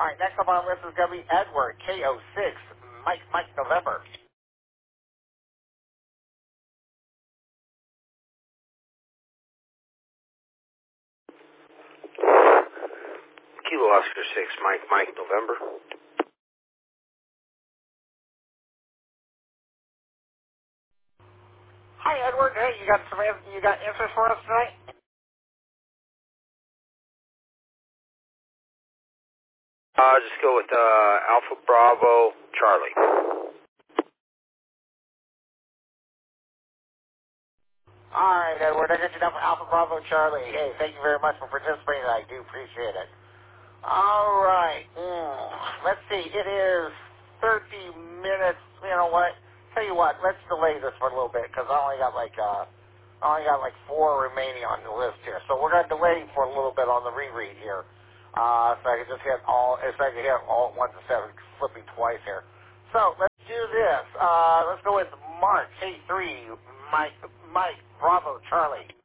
All right, next up on the list is going to be Edward, KO6, Mike November. Kilo Oscar 6, Mike November. Hi, Edward. Hey, you got answers for us tonight? Just go with Alpha Bravo Charlie. All right, Edward. I got you down for Alpha Bravo Charlie. Hey, thank you very much for participating. I do appreciate it. All right. Let's see. It is 30 minutes. You know what? Tell you what. Let's delay this for a little bit because I only got like 4 remaining on the list here. So we're gonna delay for a little bit on the reread here. So I can just hit all. If I can hit all at once instead of flipping twice here. So let's do this. Let's go with Mark K3, Mike Bravo Charlie.